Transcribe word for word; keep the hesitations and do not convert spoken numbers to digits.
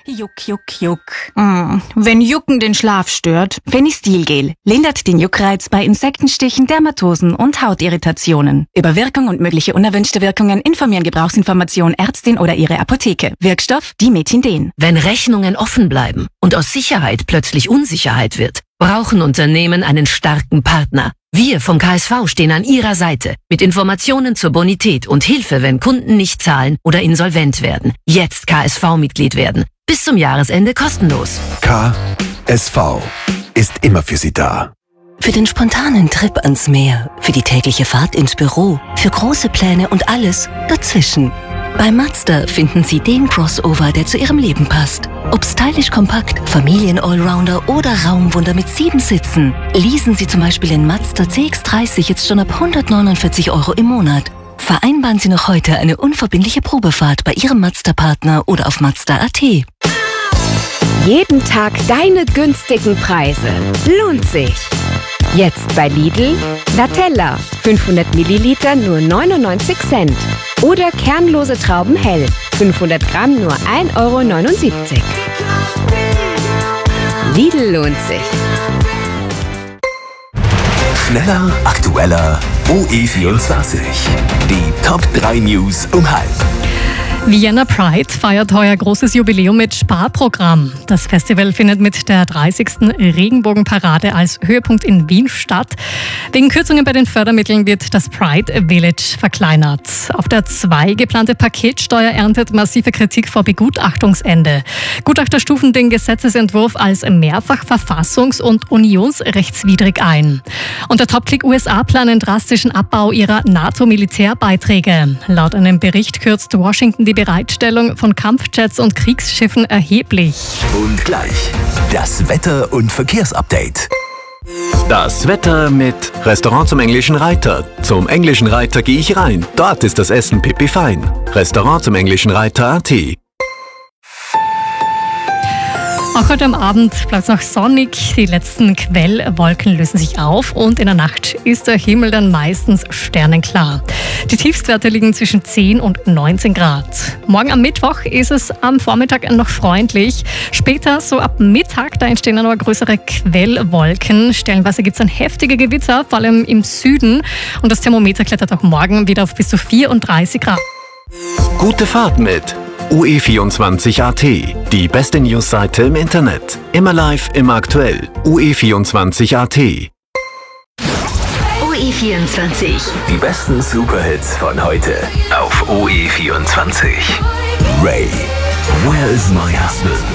Juck, juck, juck. Mm. Wenn Jucken den Schlaf stört, Fenistil-Gel lindert den Juckreiz bei Insektenstichen, Dermatosen und Hautirritationen. Über Wirkung und mögliche unerwünschte Wirkungen informieren Gebrauchsinformation Ärztin oder ihre Apotheke. Wirkstoff Dimethinden. Wenn Rechnungen offen bleiben und aus Sicherheit plötzlich Unsicherheit wird, brauchen Unternehmen einen starken Partner. Wir vom K S V stehen an Ihrer Seite mit Informationen zur Bonität und Hilfe, wenn Kunden nicht zahlen oder insolvent werden. Jetzt K S V-Mitglied werden. Bis zum Jahresende kostenlos. K S V ist immer für Sie da. Für den spontanen Trip ans Meer, für die tägliche Fahrt ins Büro, für große Pläne und alles dazwischen. Bei Mazda finden Sie den Crossover, der zu Ihrem Leben passt. Ob stylisch kompakt, Familien-Allrounder oder Raumwunder mit sieben Sitzen. Leasen Sie zum Beispiel den Mazda C X dreißig jetzt schon ab hundertneunundvierzig Euro im Monat. Vereinbaren Sie noch heute eine unverbindliche Probefahrt bei Ihrem Mazda-Partner oder auf Mazda punkt a t. Jeden Tag deine günstigen Preise. Lohnt sich. Jetzt bei Lidl Latella fünfhundert Milliliter nur neunundneunzig Cent. Oder kernlose Trauben hell fünfhundert Gramm nur ein Euro neunundsiebzig. Lidl lohnt sich. Schneller, aktueller, O E vierundzwanzig. Die Top drei News um halb. Vienna Pride feiert heuer großes Jubiläum mit Sparprogramm. Das Festival findet mit der dreißigsten Regenbogenparade als Höhepunkt in Wien statt. Wegen Kürzungen bei den Fördermitteln wird das Pride Village verkleinert. Auf der zwei geplante Paketsteuer erntet massive Kritik vor Begutachtungsende. Gutachter stufen den Gesetzesentwurf als mehrfach verfassungs- und unionsrechtswidrig ein. Und der Top-Click U S A planen drastischen Abbau ihrer NATO-Militärbeiträge. Laut einem Bericht kürzt Washington die Bereitstellung von Kampfjets und Kriegsschiffen erheblich. Und gleich das Wetter- und Verkehrsupdate. Das Wetter mit Restaurant zum Englischen Reiter. Zum Englischen Reiter gehe ich rein. Dort ist das Essen pipi fein. Restaurant zum Englischen Reiter punkt a t. Auch heute am Abend bleibt es noch sonnig. Die letzten Quellwolken lösen sich auf und in der Nacht ist der Himmel dann meistens sternenklar. Die Tiefstwerte liegen zwischen zehn und neunzehn Grad. Morgen am Mittwoch ist es am Vormittag noch freundlich. Später, so ab Mittag, da entstehen dann aber größere Quellwolken. Stellenweise gibt es dann heftige Gewitter, vor allem im Süden. Und das Thermometer klettert auch morgen wieder auf bis zu vierunddreißig Grad. Gute Fahrt mit O E vierundzwanzig punkt a t. Die beste Newsseite im Internet. Immer live, immer aktuell. O E vierundzwanzig punkt a t. O E vierundzwanzig. Die besten Superhits von heute auf O E vierundzwanzig. Ray, Where is my husband?